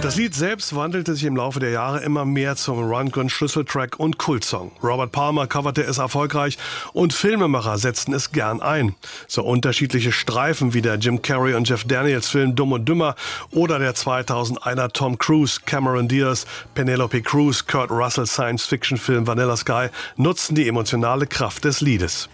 Das Lied selbst wandelte sich im Laufe der Jahre immer mehr zum Rundgren-Schlüsseltrack und Kultsong. Robert Palmer coverte es erfolgreich und Filmemacher setzten es gern ein. So unterschiedliche Streifen wie der Jim Carrey und Jeff Daniels Film Dumm und Dümmer oder der 2001er Tom Cruise, Cameron Diaz, Penelope Cruz, Kurt Russell Science-Fiction-Film Vanilla Sky nutzten die emotionale Kraft des Liedes.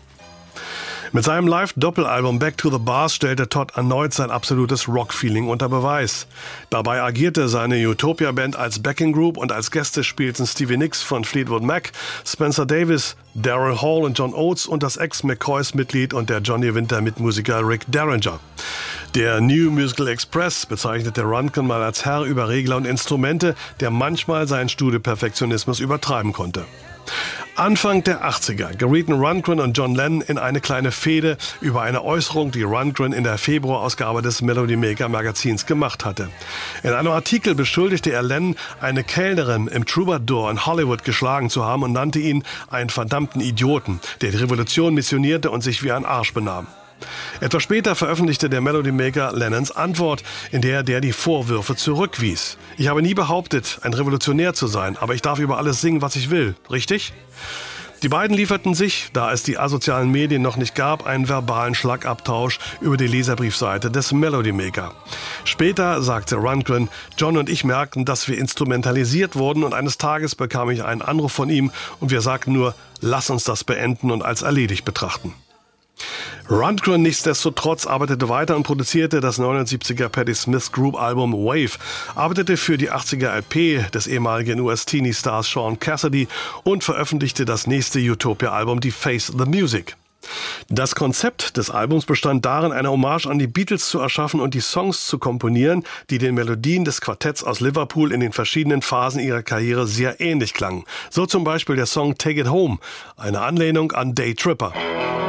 Mit seinem Live-Doppelalbum Back to the Bars stellte Todd erneut sein absolutes Rock-Feeling unter Beweis. Dabei agierte seine Utopia-Band als Backing Group und als Gäste spielten Stevie Nicks von Fleetwood Mac, Spencer Davis, Daryl Hall und John Oates und das Ex-McCoys-Mitglied und der Johnny Winter-Mitmusiker Rick Derringer. Der New Musical Express bezeichnete Rundgren mal als Herr über Regler und Instrumente, der manchmal seinen Studioperfektionismus übertreiben konnte. Anfang der 80er gerieten Rundgren und John Lennon in eine kleine Fehde über eine Äußerung, die Rundgren in der Februarausgabe des Melody Maker Magazins gemacht hatte. In einem Artikel beschuldigte er Lennon, eine Kellnerin im Troubadour in Hollywood geschlagen zu haben und nannte ihn einen verdammten Idioten, der die Revolution missionierte und sich wie ein Arsch benahm. Etwas später veröffentlichte der Melody Maker Lennons Antwort, in der der die Vorwürfe zurückwies. Ich habe nie behauptet, ein Revolutionär zu sein, aber ich darf über alles singen, was ich will. Richtig? Die beiden lieferten sich, da es die asozialen Medien noch nicht gab, einen verbalen Schlagabtausch über die Leserbriefseite des Melody Maker. Später sagte Rundgren, John und ich merkten, dass wir instrumentalisiert wurden und eines Tages bekam ich einen Anruf von ihm und wir sagten nur, lass uns das beenden und als erledigt betrachten. Rundgren nichtsdestotrotz arbeitete weiter und produzierte das 79er Patti Smith Group Album Wave, arbeitete für die 80er LP des ehemaligen US-Teenie-Stars Sean Cassidy und veröffentlichte das nächste Utopia-Album Deface the Music. Das Konzept des Albums bestand darin, eine Hommage an die Beatles zu erschaffen und die Songs zu komponieren, die den Melodien des Quartetts aus Liverpool in den verschiedenen Phasen ihrer Karriere sehr ähnlich klangen. So zum Beispiel der Song Take It Home, eine Anlehnung an Day Tripper.